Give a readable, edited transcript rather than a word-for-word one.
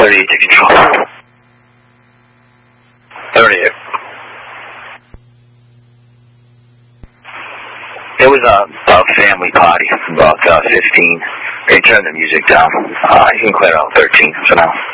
38 to control. 38. It was a family party, about 15. They turned the music down. You can clear out 13 for now.